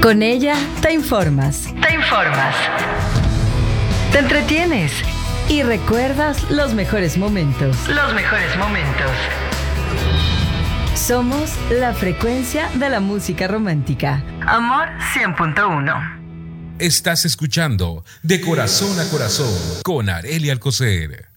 Con ella te informas. Te entretienes y recuerdas los mejores momentos. Somos la frecuencia de la música romántica. Amor 100.1. Estás escuchando De Corazón a Corazón con Arely Alcocer.